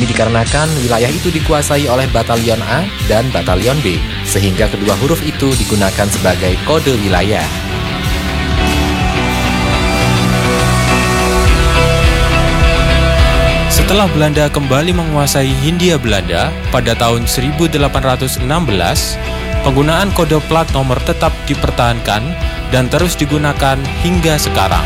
Ini dikarenakan wilayah itu dikuasai oleh Batalion A dan Batalion B, sehingga kedua huruf itu digunakan sebagai kode wilayah. Setelah Belanda kembali menguasai Hindia Belanda pada tahun 1816, penggunaan kode plat nomor tetap dipertahankan dan terus digunakan hingga sekarang.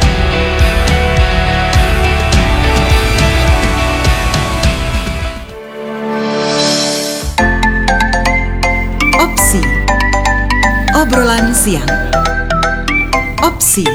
Opsi Obrolan Siang. Opsi.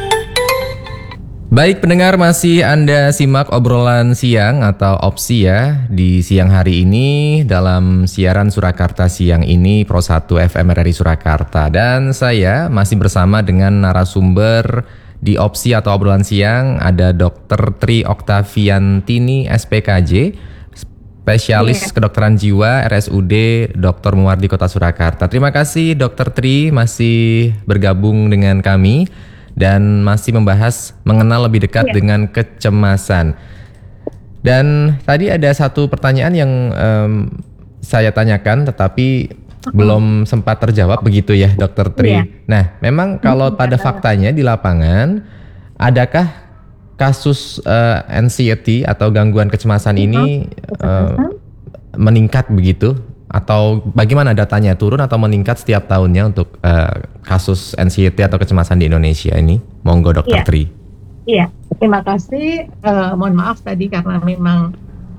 Baik pendengar, masih Anda simak obrolan siang atau opsi ya di siang hari ini dalam siaran Surakarta siang ini Pro 1 FM RRI Surakarta. Dan saya masih bersama dengan narasumber di opsi atau obrolan siang, ada Dr. Tri Oktaviantini SPKJ, spesialis kedokteran jiwa RSUD Dr. Muwardi Kota Surakarta. Terima kasih Dr. Tri masih bergabung dengan kami dan masih membahas mengenal lebih dekat dengan kecemasan. Dan tadi ada satu pertanyaan yang saya tanyakan tetapi belum sempat terjawab begitu ya Dr. Tri. Nah, memang kalau pada faktanya di lapangan, adakah kasus anxiety atau gangguan kecemasan ini meningkat begitu? Atau bagaimana datanya, turun atau meningkat setiap tahunnya untuk kasus anxiety atau kecemasan di Indonesia ini? Monggo Dr. Tri. Iya, terima kasih. Mohon maaf tadi karena memang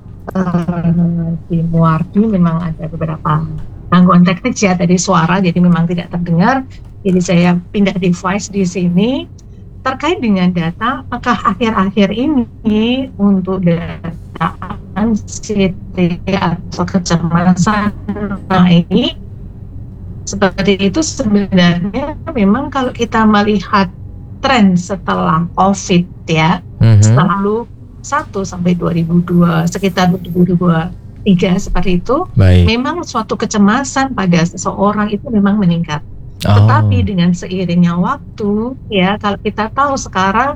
di Muwardi memang ada beberapa gangguan teknis ya tadi suara, jadi memang tidak terdengar. Jadi saya pindah device di sini. Terkait dengan data, apakah akhir-akhir ini untuk data anxiety atau kecemasan ini seperti itu, sebenarnya memang kalau kita melihat tren setelah COVID ya, setelah lalu 1 sampai 2002 sekitar 2023 seperti itu, memang suatu kecemasan pada seseorang itu memang meningkat. Tetapi dengan seiringnya waktu ya, kalau kita tahu sekarang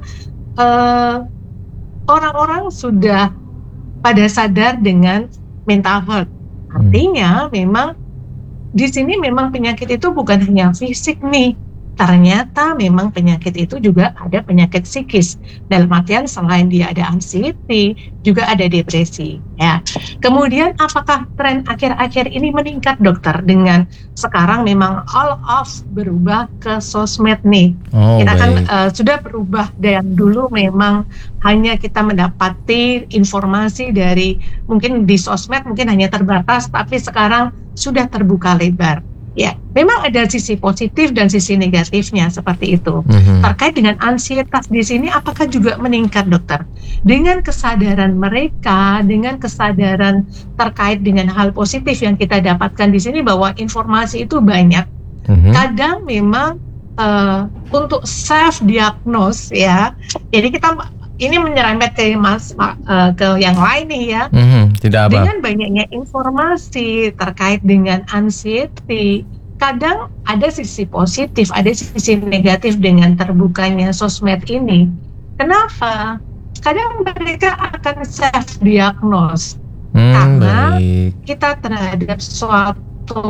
orang-orang sudah pada sadar dengan mental health. Artinya memang di sini memang penyakit itu bukan hanya fisik nih. Ternyata memang penyakit itu juga ada penyakit psikis. Dalam artian selain dia ada anxiety, juga ada depresi. Ya. Kemudian apakah tren akhir-akhir ini meningkat dokter dengan sekarang memang all of berubah ke sosmed nih. Kita kan sudah berubah dari dulu memang hanya kita mendapati informasi dari mungkin di sosmed mungkin hanya terbatas, tapi sekarang sudah terbuka lebar. Ya, memang ada sisi positif dan sisi negatifnya seperti itu. Terkait dengan ansietas di sini, apakah juga meningkat, dokter? Dengan kesadaran mereka, dengan kesadaran terkait dengan hal positif yang kita dapatkan di sini bahwa informasi itu banyak. Kadang memang untuk self diagnose ya. Jadi kita ini menyerempet ke ke yang lain nih ya. Tidak apa. Dengan banyaknya informasi terkait dengan anxiety, kadang ada sisi positif, ada sisi negatif dengan terbukanya sosmed ini. Kenapa? Kadang mereka akan self diagnose karena kita terhadap suatu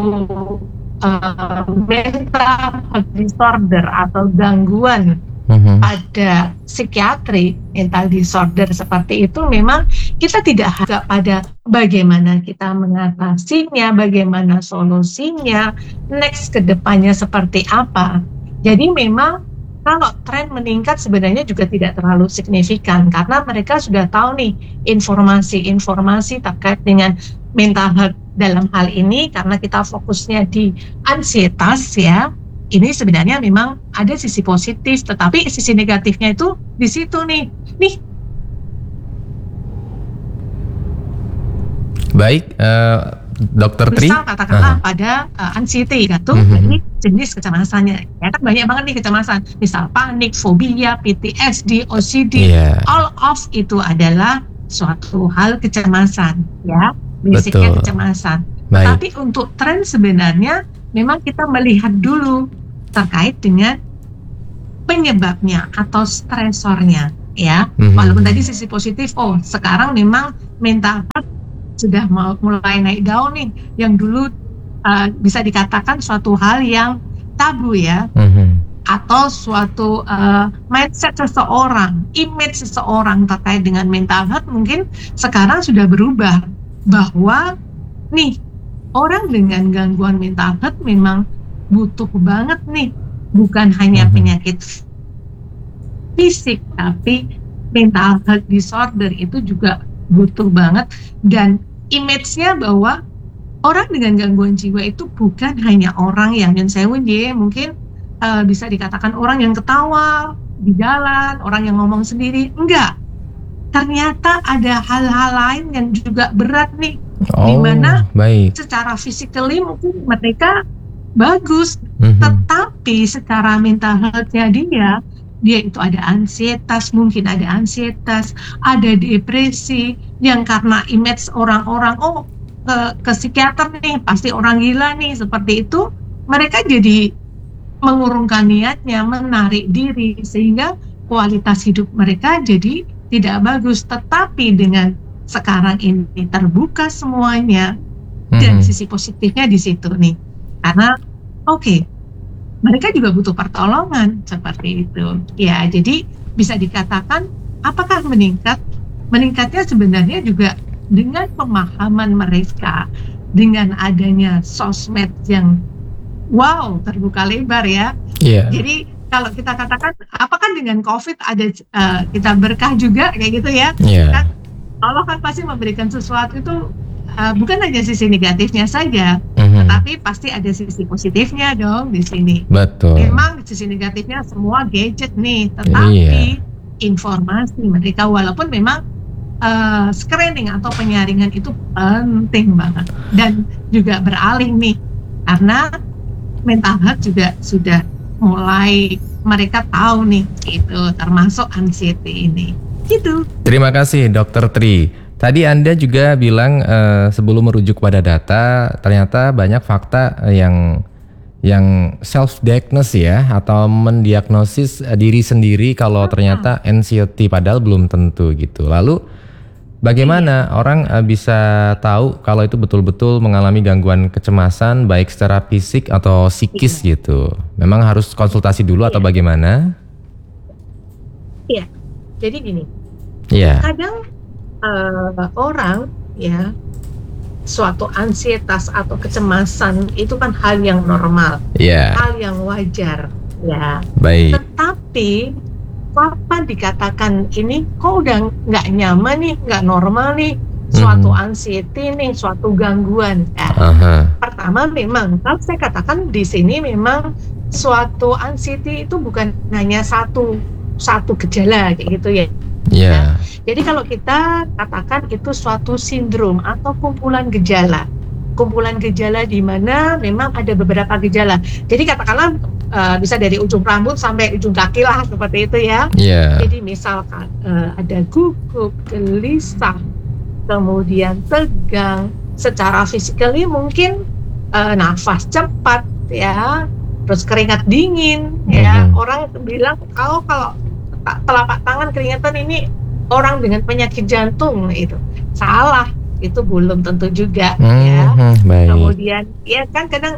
mental disorder atau gangguan pada psikiatri, mental disorder seperti itu, memang kita tidak agak pada bagaimana kita mengatasinya, bagaimana solusinya, next ke depannya seperti apa. Jadi memang kalau tren meningkat sebenarnya juga tidak terlalu signifikan karena mereka sudah tahu nih informasi-informasi terkait dengan mental health dalam hal ini, karena kita fokusnya di ansietas ya. Ini sebenarnya memang ada sisi positif, tetapi sisi negatifnya itu di situ nih. Baik, Dokter Tri. Misal katakanlah pada anxiety itu jenis kecemasannya. Ya kan banyak banget nih kecemasan. Misal panik, fobia, PTSD, OCD, all of itu adalah suatu hal kecemasan, ya. Basicnya kecemasan. Tapi untuk tren sebenarnya memang kita melihat dulu terkait dengan penyebabnya atau stresornya. ya. Walaupun tadi sisi positif, sekarang memang mental health sudah mulai naik daun nih, yang dulu bisa dikatakan suatu hal yang tabu ya, atau suatu mindset seseorang, image seseorang terkait dengan mental health mungkin sekarang sudah berubah, bahwa nih orang dengan gangguan mental health memang butuh banget nih, bukan hanya penyakit fisik, tapi mental health disorder itu juga butuh banget. Dan image-nya bahwa orang dengan gangguan jiwa itu bukan hanya orang yang mungkin bisa dikatakan orang yang ketawa di jalan, orang yang ngomong sendiri. Enggak, ternyata ada hal-hal lain yang juga berat nih, dimana secara physically mungkin mereka bagus, tetapi secara mental health-nya dia itu ada ansietas, mungkin ada ansietas, ada depresi, yang karena image orang-orang, ke psikiater nih, pasti orang gila nih, seperti itu, mereka jadi mengurungkan niatnya, menarik diri, sehingga kualitas hidup mereka jadi tidak bagus. Tetapi dengan sekarang ini terbuka semuanya, dan sisi positifnya di situ nih, karena mereka juga butuh pertolongan seperti itu. Ya, jadi bisa dikatakan apakah meningkat? Meningkatnya sebenarnya juga dengan pemahaman mereka, dengan adanya sosmed yang terbuka lebar ya. Jadi kalau kita katakan apakah dengan COVID ada kita berkah juga kayak gitu ya. Kan Allah kan pasti memberikan sesuatu itu bukan hanya sisi negatifnya saja, tetapi pasti ada sisi positifnya dong di sini. Betul. Memang sisi negatifnya semua gadget nih, tetapi informasi mereka, walaupun memang screening atau penyaringan itu penting banget, dan juga beralih nih, karena mental health juga sudah mulai mereka tahu nih, itu termasuk anxiety ini. Gitu. Terima kasih Dr. Tri. Tadi Anda juga bilang sebelum merujuk pada data, ternyata banyak fakta yang self-diagnose ya, atau mendiagnosis diri sendiri kalau ternyata anxiety, padahal belum tentu gitu. Lalu bagaimana orang bisa tahu kalau itu betul-betul mengalami gangguan kecemasan baik secara fisik atau psikis gitu? Memang harus konsultasi dulu atau bagaimana? Iya, jadi gini. Kadang orang ya, suatu ansietas atau kecemasan itu kan hal yang normal, hal yang wajar ya. Baik. Tetapi kapan dikatakan ini kok udah nggak nyaman nih, nggak normal nih, suatu anxiety nih, suatu gangguan. Pertama memang kalau saya katakan di sini memang suatu anxiety itu bukan hanya satu gejala kayak gitu ya. Nah, jadi kalau kita katakan itu suatu sindrom atau kumpulan gejala di mana memang ada beberapa gejala. Jadi katakanlah bisa dari ujung rambut sampai ujung kaki lah, seperti itu ya. Jadi misalkan ada gugup, gelisah, kemudian tegang, secara physically mungkin nafas cepat ya, terus keringat dingin ya. Orang bilang kalau telapak tangan keringatan ini orang dengan penyakit jantung, itu salah, itu belum tentu juga ya. Kemudian ya kan kadang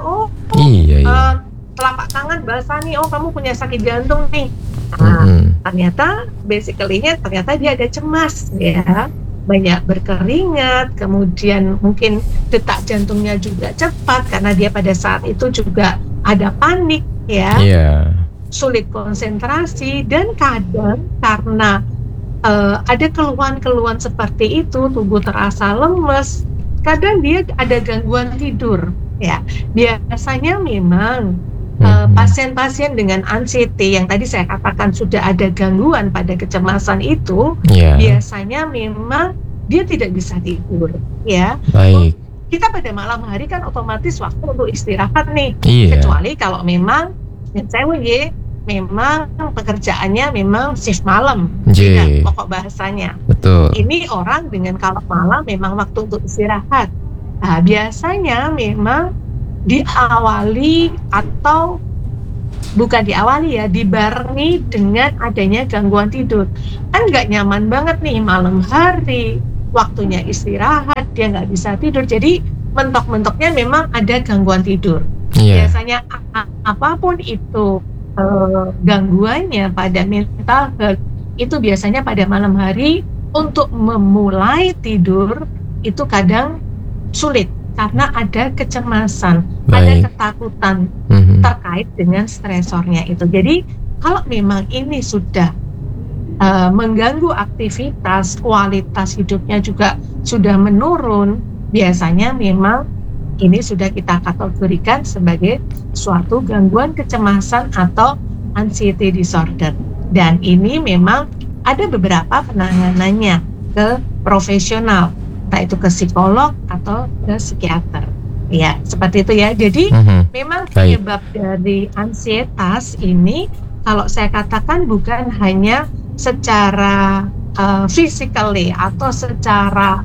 telapak tangan basah nih, kamu punya sakit jantung nih. Ternyata basically-nya ternyata dia ada cemas ya, banyak berkeringat, kemudian mungkin detak jantungnya juga cepat karena dia pada saat itu juga ada panik ya. Sulit konsentrasi, dan kadang karena ada keluhan-keluhan seperti itu, tubuh terasa lemes, kadang dia ada gangguan tidur ya. Biasanya memang pasien-pasien dengan anxiety yang tadi saya katakan sudah ada gangguan pada kecemasan itu, biasanya memang dia tidak bisa tidur ya. Baik. Kita pada malam hari kan otomatis waktu untuk istirahat nih, kecuali kalau memang memang pekerjaannya memang shift malam, pokok bahasanya. Betul. Ini orang dengan kalau malam memang waktu untuk istirahat. Biasanya memang diawali atau bukan diawali ya, dibarengi dengan adanya gangguan tidur. Kan nggak nyaman banget nih malam hari, waktunya istirahat, dia nggak bisa tidur. Jadi mentok-mentoknya memang ada gangguan tidur. Biasanya apapun itu gangguannya pada mental health, itu biasanya pada malam hari untuk memulai tidur itu kadang sulit. Karena ada kecemasan, ada ketakutan terkait dengan stresornya itu. Jadi kalau memang ini sudah mengganggu aktivitas, kualitas hidupnya juga sudah menurun, biasanya memang ini sudah kita kategorikan sebagai suatu gangguan kecemasan atau anxiety disorder. Dan ini memang ada beberapa penanganannya ke profesional, entah itu ke psikolog atau ke psikiater. Ya, seperti itu ya. Jadi memang penyebab dari ansietas ini kalau saya katakan bukan hanya secara physically atau secara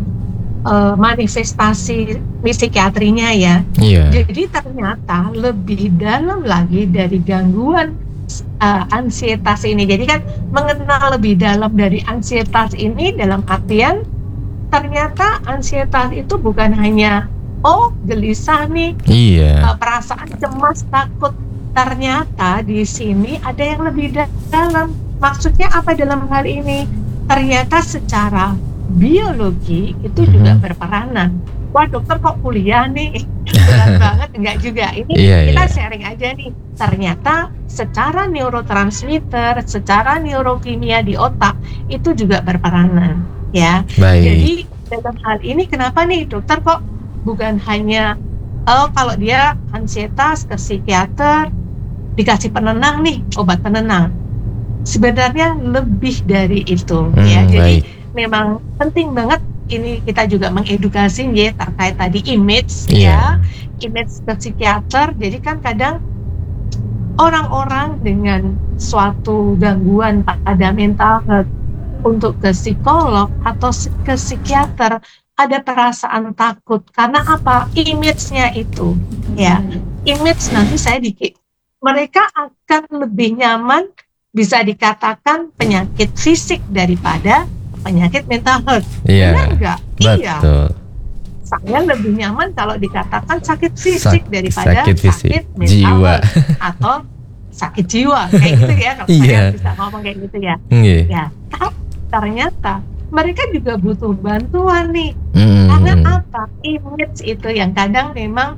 manifestasi psikiatrinya ya. Jadi ternyata lebih dalam lagi dari gangguan ansietas ini. Jadi kan mengenal lebih dalam dari ansietas ini dalam artian ternyata ansietas itu bukan hanya gelisah nih, perasaan cemas, takut. Ternyata di sini ada yang lebih dalam. Maksudnya apa dalam hal ini? Ternyata secara biologi itu juga berperanan. Wah dokter kok kuliah nih? Berat banget, enggak juga. Ini kita sharing aja nih. Ternyata secara neurotransmitter, secara neurokimia di otak itu juga berperanan. Ya, jadi dalam hal ini kenapa nih dokter kok bukan hanya kalau dia ansietas ke psikiater dikasih penenang nih, obat penenang. Sebenarnya lebih dari itu ya. Jadi memang penting banget ini kita juga mengedukasi ya terkait tadi image ya, image ke psikiater. Jadi kan kadang orang-orang dengan suatu gangguan pada mental health untuk ke psikolog atau ke psikiater ada perasaan takut karena apa? Image-nya itu ya, image nanti mereka akan lebih nyaman bisa dikatakan penyakit fisik daripada penyakit mental health. Benar nggak? Iya. Saya lebih nyaman kalau dikatakan sakit fisik daripada sakit mental jiwa atau sakit jiwa kayak gitu ya. Kalau saya bisa ngomong kayak gitu ya. Ya. Ternyata mereka juga butuh bantuan nih. Karena apa? Image itu yang kadang memang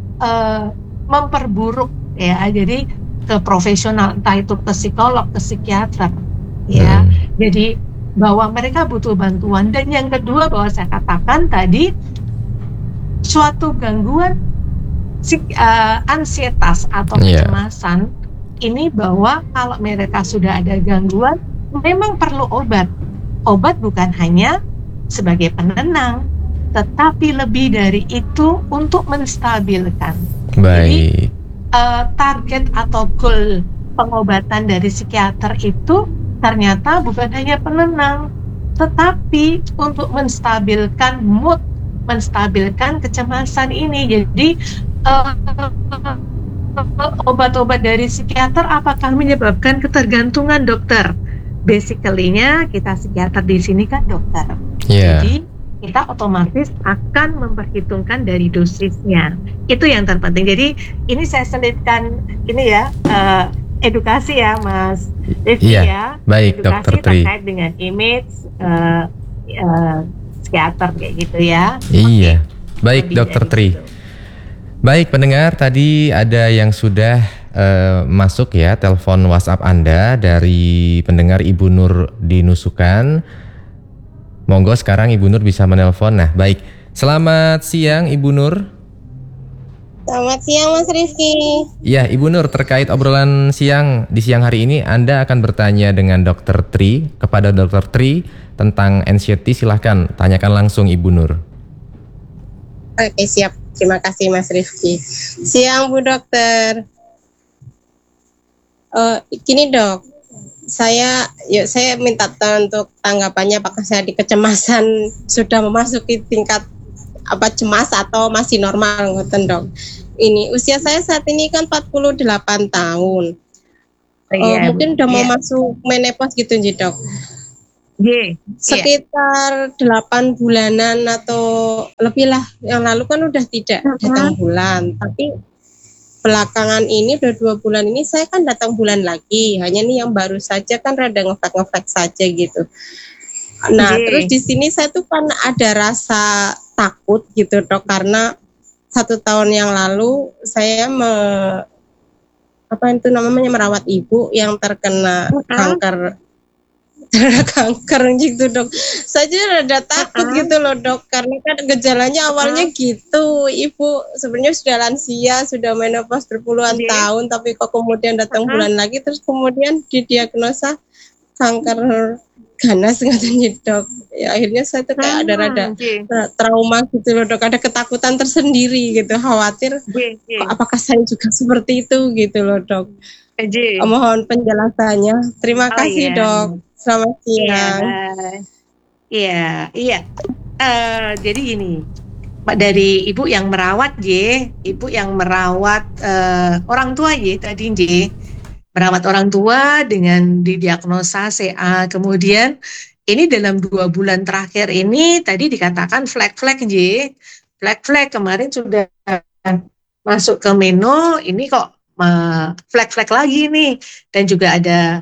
memperburuk ya. Jadi ke profesional, entah itu ke psikolog, ke psikiater ya. Jadi bahwa mereka butuh bantuan. Dan yang kedua bahwa saya katakan tadi suatu gangguan ansietas atau kecemasan ini bahwa kalau mereka sudah ada gangguan memang perlu obat. Obat bukan hanya sebagai penenang, tetapi lebih dari itu untuk menstabilkan. Jadi target atau goal pengobatan dari psikiater itu ternyata bukan hanya penenang, tetapi untuk menstabilkan mood, menstabilkan kecemasan ini. Jadi obat-obat dari psikiater apakah menyebabkan ketergantungan dokter? Basically-nya kita psikiater di sini kan dokter. Jadi kita otomatis akan memperhitungkan dari dosisnya. Itu yang terpenting. Jadi ini saya selipkan ini ya edukasi ya Mas Rifki ya. Baik, edukasi Dr. Tri terkait dengan image psikiater kayak gitu ya. Iya. Baik Dr. Tri. Baik pendengar, tadi ada yang sudah masuk ya telepon WhatsApp Anda dari pendengar Ibu Nur di Nusukan. Monggo sekarang Ibu Nur bisa menelpon. Nah, baik. Selamat siang Ibu Nur. Selamat siang Mas Rifki. Ya, Ibu Nur, terkait obrolan di siang hari ini Anda akan bertanya dengan Dr. Tri, kepada Dr. Tri tentang anxiety. Silahkan tanyakan langsung Ibu Nur. Oke, siap. Terima kasih Mas Rifki. Siang Bu Dokter. Gini Dok, saya minta untuk tanggapannya apakah saya di kecemasan sudah memasuki tingkat cemas atau masih normal ngoten Dok. Ini usia saya saat ini kan 48 tahun. Iya, mungkin udah mau iya. masuk menopause gitu nih dok. Iya. Sekitar 8 bulanan atau lebih lah yang lalu kan udah tidak datang bulan, tapi belakangan ini udah 2 bulan ini saya kan datang bulan lagi, hanya nih yang baru saja kan rada ngeflek saja gitu. Nah terus di sini saya tuh kan ada rasa takut gitu dok, karena 1 tahun yang lalu saya merawat ibu yang terkena kanker gitu dok. Saya rada takut gitu loh dok, karena kan gejalanya awalnya gitu, ibu sebenarnya sudah lansia, sudah menopause berpuluhan tahun, tapi kok kemudian datang bulan lagi, terus kemudian didiagnosa kanker ganas katanya dok. Ya akhirnya saya tuh kayak ada rada trauma gitu loh dok, ada ketakutan tersendiri gitu, khawatir kok apakah saya juga seperti itu gitu loh dok. Mohon penjelasannya. Terima kasih dok. Selamat siang. Iya. Jadi gini, dari ibu yang merawat ibu yang merawat orang tua tadi merawat orang tua dengan didiagnosa CA. Kemudian ini dalam 2 bulan terakhir ini tadi dikatakan flag-flag flag-flag kemarin sudah masuk ke meno, ini kok flag-flag lagi nih, dan juga ada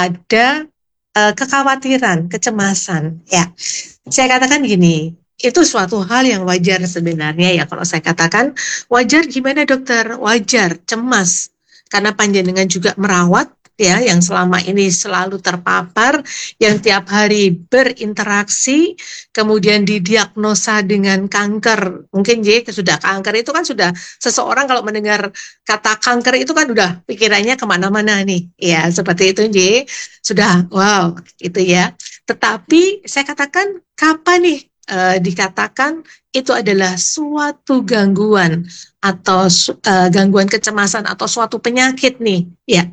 kekhawatiran, kecemasan. Ya, saya katakan gini, itu suatu hal yang wajar sebenarnya ya. Kalau saya katakan wajar, gimana dokter? Wajar, cemas, karena panjenengan juga merawat ya, yang selama ini selalu terpapar, yang tiap hari berinteraksi, kemudian didiagnosa dengan kanker. Mungkin sudah kanker itu kan sudah seseorang kalau mendengar kata kanker itu kan udah pikirannya kemana-mana nih, ya seperti itu sudah wow itu ya. Tetapi saya katakan kapan nih dikatakan itu adalah suatu gangguan atau gangguan kecemasan atau suatu penyakit nih ya,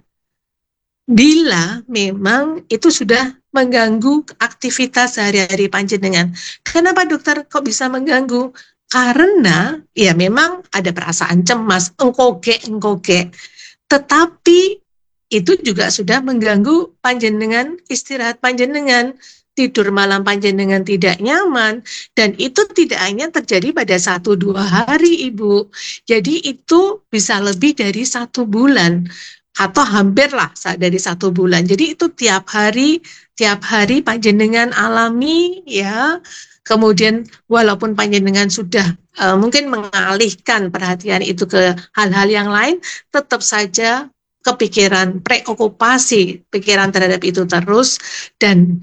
bila memang itu sudah mengganggu aktivitas sehari-hari panjenengan. Kenapa dokter kok bisa mengganggu? Karena ya memang ada perasaan cemas, engkoge. Tetapi itu juga sudah mengganggu panjenengan, istirahat panjenengan, tidur malam panjenengan tidak nyaman, dan itu tidak hanya terjadi pada 1-2 hari ibu. Jadi itu bisa lebih dari 1 bulan. Atau hampir lah dari 1 bulan. Jadi itu tiap hari panjenengan alami ya. Kemudian walaupun panjenengan sudah mungkin mengalihkan perhatian itu ke hal-hal yang lain, tetap saja kepikiran, preokupasi pikiran terhadap itu terus, dan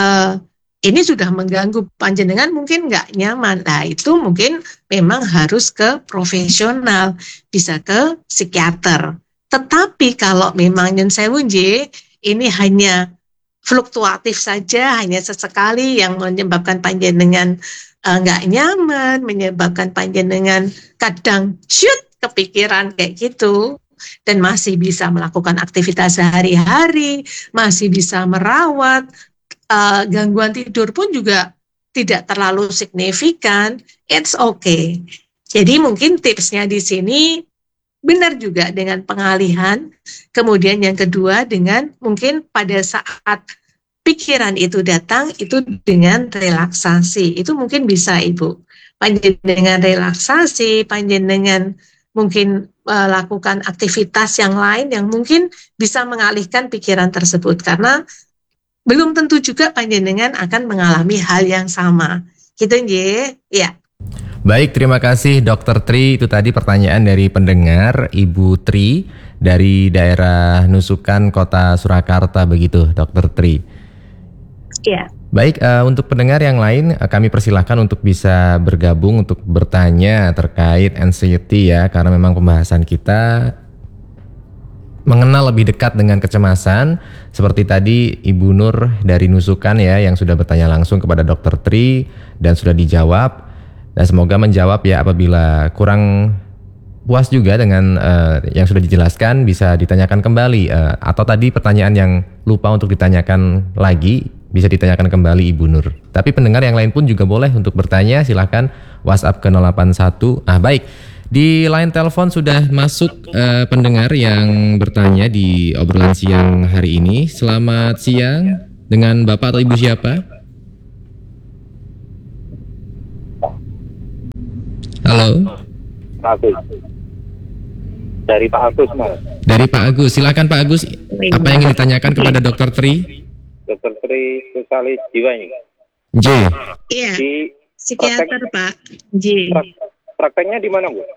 ini sudah mengganggu panjenengan, mungkin nggak nyaman. Nah itu mungkin memang harus ke profesional, bisa ke psikiater. Tetapi kalau memang nyen sewu ini hanya fluktuatif saja, hanya sesekali yang menyebabkan panjenengan nggak nyaman, menyebabkan panjenengan kadang kepikiran kayak gitu, dan masih bisa melakukan aktivitas sehari-hari, masih bisa merawat, gangguan tidur pun juga tidak terlalu signifikan, it's okay. Jadi mungkin tipsnya di sini benar juga dengan pengalihan, kemudian yang kedua dengan mungkin pada saat pikiran itu datang, itu dengan relaksasi, itu mungkin bisa ibu. Panjenengan relaksasi, panjenengan mungkin lakukan aktivitas yang lain yang mungkin bisa mengalihkan pikiran tersebut, karena belum tentu juga panjenengan akan mengalami hal yang sama. Gitu ya. Baik, terima kasih Dr. Tri. Itu tadi pertanyaan dari pendengar Ibu Tri dari daerah Nusukan, Kota Surakarta, begitu Dr. Tri. Iya. Baik, untuk pendengar yang lain kami persilahkan untuk bisa bergabung untuk bertanya terkait anxiety ya, karena memang pembahasan kita mengenal lebih dekat dengan kecemasan. Seperti tadi Ibu Nur dari Nusukan ya, yang sudah bertanya langsung kepada Dr. Tri dan sudah dijawab. Dan semoga menjawab ya, apabila kurang puas juga dengan yang sudah dijelaskan bisa ditanyakan kembali, atau tadi pertanyaan yang lupa untuk ditanyakan lagi bisa ditanyakan kembali Ibu Nur. Tapi pendengar yang lain pun juga boleh untuk bertanya, silahkan WhatsApp ke 081. Baik, Di line telepon sudah masuk pendengar yang bertanya di obrolan siang hari ini. Selamat siang, dengan Bapak atau Ibu siapa? Halo. Pak Agus. Dari Pak Agus, Mas. Dari Pak Agus, silakan Pak Agus. Apa yang ingin ditanyakan kepada Dokter Tri? Dokter Tri, spesialis jiwa ini. J. Iya. Di Psikiater Pak. J. prakteknya di mana, Bu?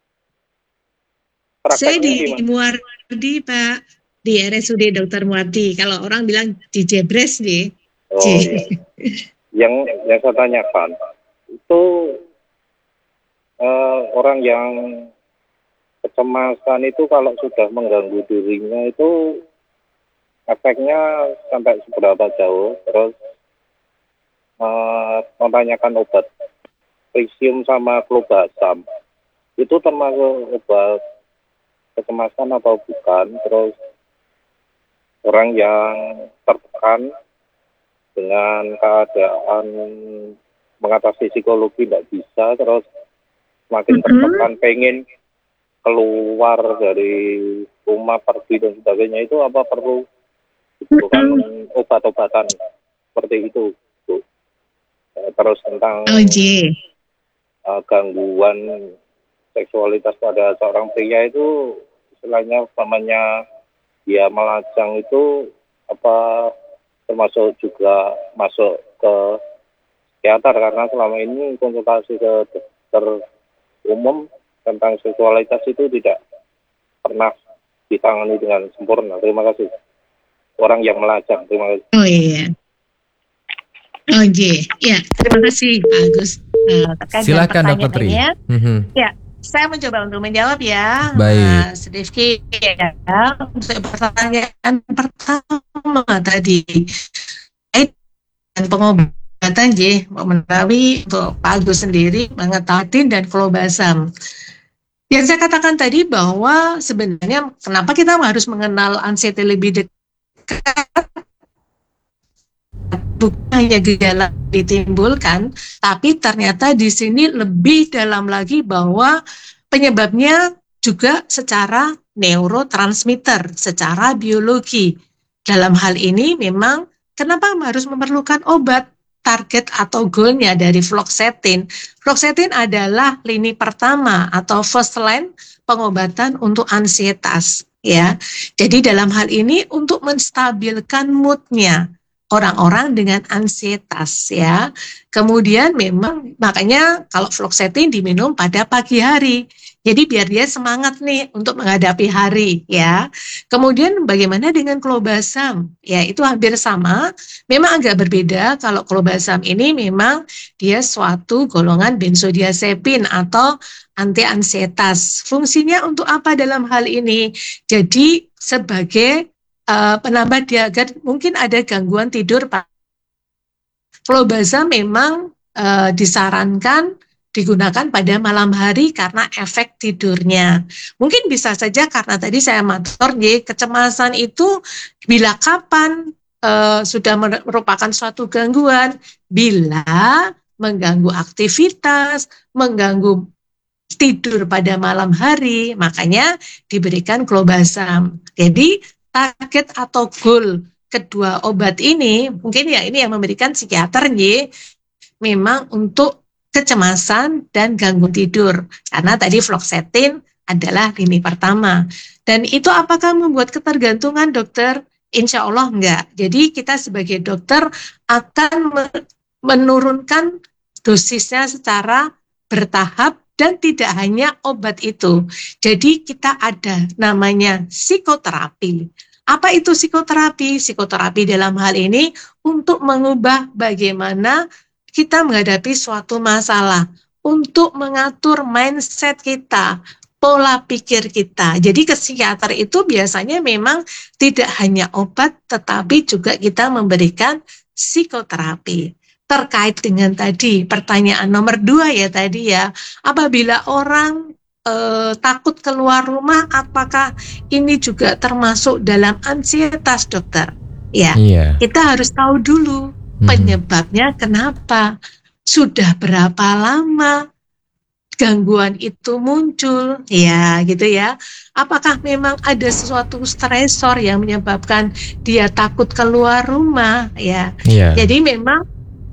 Saya Prakteknya di mana? Muardi Pak, di RSUD Dr. Muardi. Kalau orang bilang di Jebres nih. Oh, iya. yang saya tanyakan itu orang yang kecemasan itu kalau sudah mengganggu dirinya itu efeknya sampai seberapa jauh? Terus memtanyakan obat Trisium sama Clobazam itu termasuk obat kecemasan atau bukan? Terus orang yang tertekan dengan keadaan mengatasi psikologi tidak bisa, terus semakin tertekan pengen keluar dari rumah, pergi dan sebagainya, itu apa perlu dibutuhkan obat-obatan seperti itu, Bu? Terus tentang gangguan seksualitas pada seorang pria itu istilahnya namanya dia melajang itu apa termasuk juga masuk ke psikiater, karena selama ini konsultasi ke dokter umum tentang seksualitas itu tidak pernah ditangani dengan sempurna. Terima kasih. Orang yang melajang, terima kasih. Oh iya. Oh iya. Terima kasih Pak Agus. Silakan Dokter Tri. Ya, saya mencoba untuk menjawab ya. Baik. Sedikit ya. Untuk pertanyaan pertama tadi, dan pengobatan melalui untuk Pak Agus sendiri mengetahui dan Clobazam. Yang saya katakan tadi bahwa sebenarnya kenapa kita harus mengenal anxiety lebih dekat, bukan hanya gejala ditimbulkan, tapi ternyata di sini lebih dalam lagi bahwa penyebabnya juga secara neurotransmitter, secara biologi. Dalam hal ini memang kenapa harus memerlukan obat? Target atau goalnya dari fluoxetine. Fluoxetine adalah lini pertama atau first line pengobatan untuk ansietas, ya. Jadi dalam hal ini untuk menstabilkan moodnya orang-orang dengan ansietas, ya. Kemudian memang makanya kalau fluoxetine diminum pada pagi hari. Jadi biar dia semangat nih untuk menghadapi hari, ya. Kemudian bagaimana dengan Clobazam? Ya, itu hampir sama. Memang agak berbeda kalau Clobazam ini memang dia suatu golongan benzodiazepin atau anti-ansietas. Fungsinya untuk apa dalam hal ini? Jadi sebagai penambah dia agar mungkin ada gangguan tidur, Pak. Clobazam memang disarankan digunakan pada malam hari karena efek tidurnya. Mungkin bisa saja karena tadi saya matur, kecemasan itu bila kapan sudah merupakan suatu gangguan, bila mengganggu aktivitas, mengganggu tidur pada malam hari, makanya diberikan Clobazam. Jadi target atau goal kedua obat ini, mungkin ya ini yang memberikan psikiater memang untuk kecemasan dan gangguan tidur. Karena tadi fluoxetine adalah lini pertama. Dan itu apakah membuat ketergantungan, dokter? Insya Allah enggak. Jadi kita sebagai dokter akan menurunkan dosisnya secara bertahap dan tidak hanya obat itu. Jadi kita ada namanya psikoterapi. Apa itu psikoterapi? Psikoterapi dalam hal ini untuk mengubah bagaimana kita menghadapi suatu masalah, untuk mengatur mindset kita, pola pikir kita. Jadi ke psikiater itu biasanya memang tidak hanya obat, tetapi juga kita memberikan psikoterapi. Terkait dengan tadi, pertanyaan nomor 2 ya tadi ya, apabila orang takut keluar rumah, apakah ini juga termasuk dalam ansietas, dokter? Ya, kita harus tahu dulu penyebabnya kenapa, sudah berapa lama, gangguan itu muncul, ya gitu ya. Apakah memang ada sesuatu stresor yang menyebabkan dia takut keluar rumah, ya. Iya. Jadi memang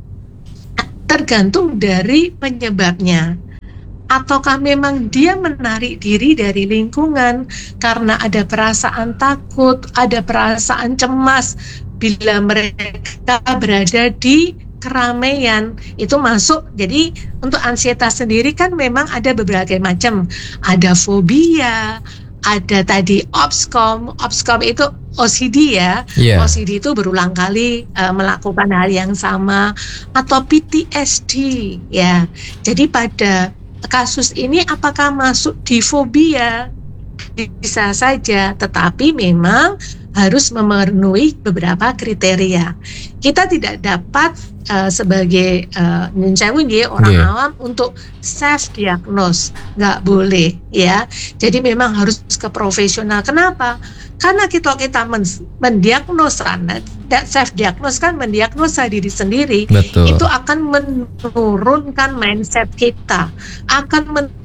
tergantung dari penyebabnya. Ataukah memang dia menarik diri dari lingkungan karena ada perasaan takut, ada perasaan cemas bila mereka berada di keramaian, itu masuk. Jadi untuk ansietas sendiri kan memang ada berbagai macam. Ada fobia, ada tadi obskom itu OCD ya. Iya. OCD itu berulang kali melakukan hal yang sama, atau PTSD ya. Jadi pada kasus ini apakah masuk di fobia? Bisa saja, tetapi memang harus memenuhi beberapa kriteria. Kita tidak dapat sebagai orang awam untuk self diagnose, nggak boleh ya. Jadi memang harus ke profesional. Kenapa? Karena kita mendiagnosa, self diagnose kan mendiagnosa diri sendiri. Betul. Itu akan menurunkan mindset kita, akan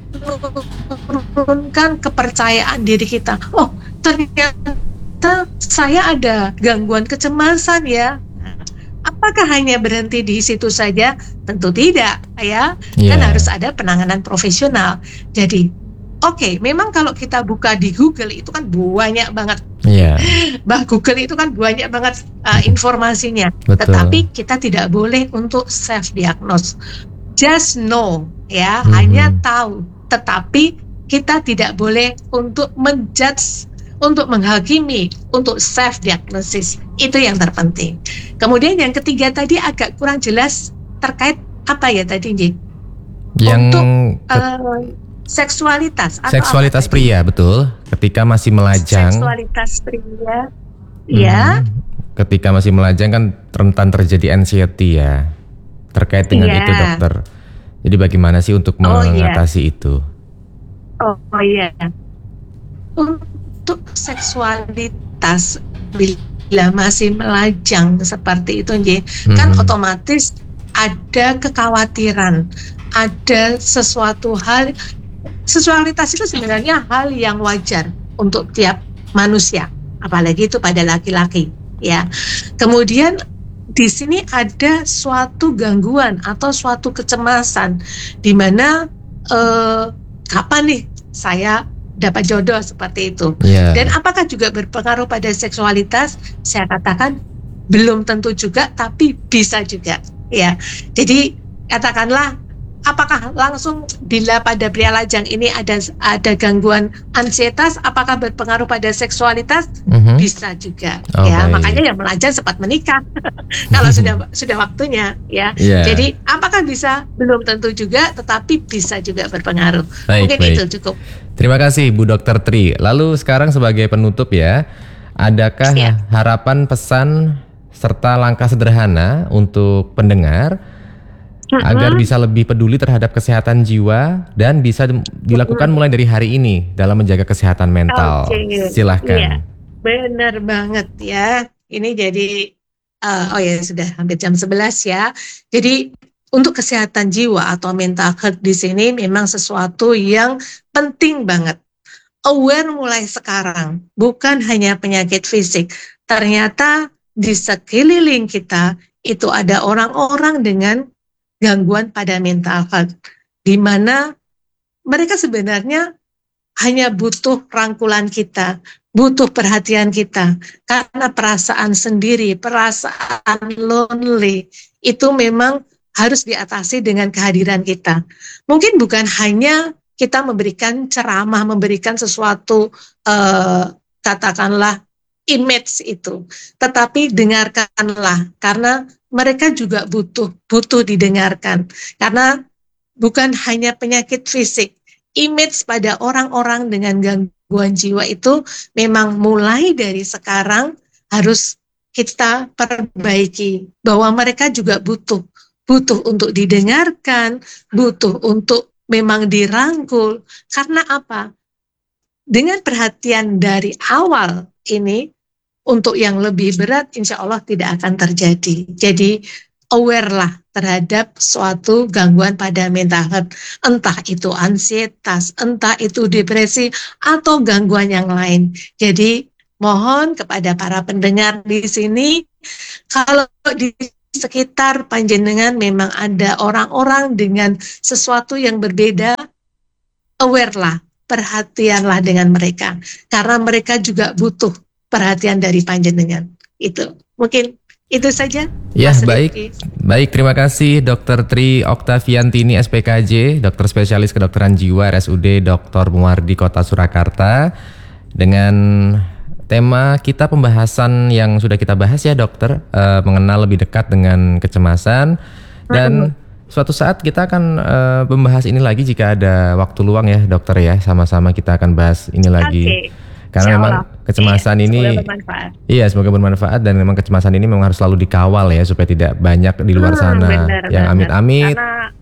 menurunkan kepercayaan diri kita. Oh, ternyata saya ada gangguan kecemasan ya. Apakah hanya berhenti di situ saja? Tentu tidak ya. Kan harus ada penanganan profesional. Jadi oke, memang kalau kita buka di Google itu kan banyak banget. Google itu kan banyak banget informasinya. Betul. Tetapi kita tidak boleh untuk self diagnose. Just know ya, hanya tahu. Tetapi kita tidak boleh untuk menjudge, untuk menghakimi, untuk self diagnosis. Itu yang terpenting. Kemudian yang ketiga tadi agak kurang jelas terkait apa ya tadi, Nji? Yang untuk seksualitas atau seksualitas pria, betul. Ketika masih melajang. Seksualitas pria, ya. Ketika masih melajang kan rentan terjadi anxiety ya. Terkait dengan itu, dokter. Jadi bagaimana sih untuk mengatasi itu? Oh iya. Untuk seksualitas bila masih melajang seperti itu, kan otomatis ada kekhawatiran, ada sesuatu hal. Seksualitas itu sebenarnya hal yang wajar untuk tiap manusia, apalagi itu pada laki-laki, ya. Kemudian di sini ada suatu gangguan atau suatu kecemasan di mana kapan nih saya dapat jodoh seperti itu. Dan apakah juga berpengaruh pada seksualitas? Saya katakan belum tentu juga, tapi bisa juga ya. Jadi katakanlah, apakah langsung bila pada pria lajang ini ada gangguan ansietas, apakah berpengaruh pada seksualitas? Bisa juga ya. Makanya yang melajang sempat menikah kalau sudah waktunya ya. Jadi apakah bisa? Belum tentu juga, tetapi bisa juga berpengaruh. Mungkin itu cukup. Terima kasih Bu Dr. Tri. Lalu sekarang sebagai penutup ya, adakah harapan, pesan serta langkah sederhana untuk pendengar agar bisa lebih peduli terhadap kesehatan jiwa dan bisa dilakukan mulai dari hari ini dalam menjaga kesehatan mental? Silahkan. Benar banget ya. Ini jadi sudah hampir jam 11 ya. Jadi untuk kesehatan jiwa atau mental health di sini memang sesuatu yang penting banget. Aware mulai sekarang, bukan hanya penyakit fisik. Ternyata di sekeliling kita itu ada orang-orang dengan gangguan pada mental health, di mana mereka sebenarnya hanya butuh rangkulan kita, butuh perhatian kita, karena perasaan sendiri, perasaan lonely itu memang harus diatasi dengan kehadiran kita. Mungkin bukan hanya kita memberikan ceramah, memberikan sesuatu katakanlah image itu, tetapi dengarkanlah, karena mereka juga butuh didengarkan, karena bukan hanya penyakit fisik, image pada orang-orang dengan gangguan jiwa itu memang mulai dari sekarang harus kita perbaiki, bahwa mereka juga butuh untuk didengarkan, butuh untuk memang dirangkul. Karena apa? Dengan perhatian dari awal ini, untuk yang lebih berat insya Allah tidak akan terjadi. Jadi aware lah terhadap suatu gangguan pada mental health, entah itu ansietas, entah itu depresi atau gangguan yang lain. Jadi mohon kepada para pendengar di sini, kalau di sekitar panjenengan memang ada orang-orang dengan sesuatu yang berbeda, aware lah, perhatianlah dengan mereka, karena mereka juga butuh perhatian dari panjenengan. Itu mungkin itu saja. Ya, Mas baik. Rifki. Baik, terima kasih Dr. Tri Oktaviantini SPKJ, dokter spesialis kedokteran jiwa RSUD Dr. Muwardi Kota Surakarta. Dengan tema kita pembahasan yang sudah kita bahas ya dokter, mengenal lebih dekat dengan kecemasan. Dan suatu saat kita akan membahas ini lagi jika ada waktu luang ya dokter ya. Sama-sama kita akan bahas ini lagi. Oke. Karena Insya memang Allah. kecemasan Iya, ini, semoga bermanfaat. iya semoga bermanfaat, dan memang kecemasan ini memang harus selalu dikawal ya supaya tidak banyak di luar sana Benar yang banget. amit-amit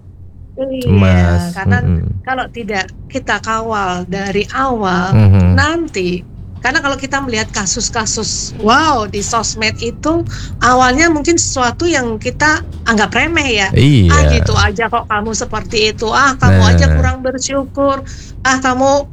cemas. Karena kalau tidak kita kawal dari awal, nanti, karena kalau kita melihat kasus-kasus di sosmed itu awalnya mungkin sesuatu yang kita anggap remeh ya. Iya. Gitu aja kok kamu seperti itu. Kamu aja kurang bersyukur. Kamu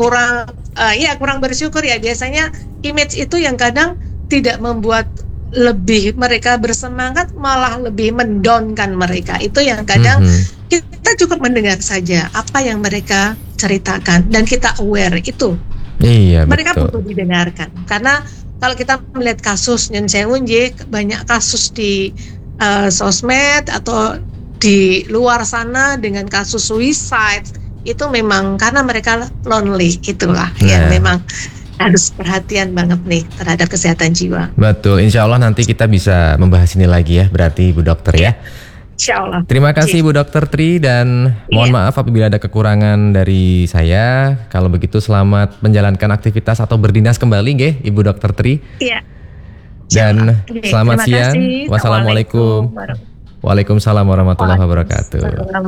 kurang bersyukur ya. Biasanya image itu yang kadang tidak membuat lebih mereka bersemangat, malah lebih mendownkan mereka. Itu yang kadang kita cukup mendengar saja apa yang mereka ceritakan dan kita aware itu. Iya, Mereka betul. butuh didengarkan. Karena kalau kita melihat kasus Nyun Sewu, banyak kasus di sosmed atau di luar sana dengan kasus suicide, itu memang karena mereka lonely, itulah yang memang harus perhatian banget nih terhadap kesehatan jiwa. Betul, insya Allah nanti kita bisa membahas ini lagi ya, berarti Ibu Dokter ya. Insya Allah. Terima kasih Ibu Dokter Tri, dan mohon maaf apabila ada kekurangan dari saya. Kalau begitu selamat menjalankan aktivitas atau berdinas kembali nggih Ibu Dokter Tri. Iya. Dan selamat Terima siang. kasih. Wassalamualaikum. Waalaikumsalam warahmatullahi wabarakatuh.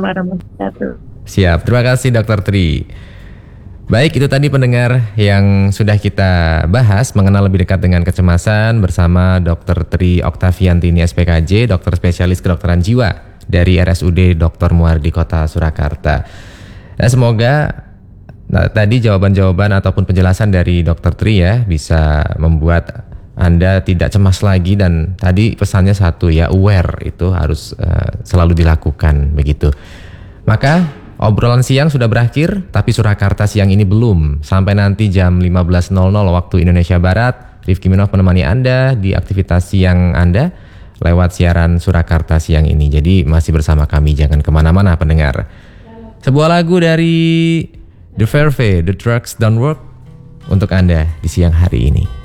Siap, terima kasih Dokter Tri. Baik, itu tadi pendengar yang sudah kita bahas mengenal lebih dekat dengan kecemasan bersama Dr. Tri Oktaviantini SPKJ, dokter spesialis kedokteran jiwa dari RSUD Dr. Muwardi Kota Surakarta. Nah, semoga tadi jawaban-jawaban ataupun penjelasan dari Dr. Tri ya bisa membuat Anda tidak cemas lagi, dan tadi pesannya satu ya, aware itu harus selalu dilakukan begitu. Maka obrolan siang sudah berakhir, tapi Surakarta siang ini belum. Sampai nanti jam 15.00 waktu Indonesia Barat, Rifki Minov menemani Anda di aktivitas siang Anda lewat siaran Surakarta siang ini. Jadi masih bersama kami, jangan kemana-mana pendengar. Sebuah lagu dari The Verve, The Drugs Don't Work untuk Anda di siang hari ini.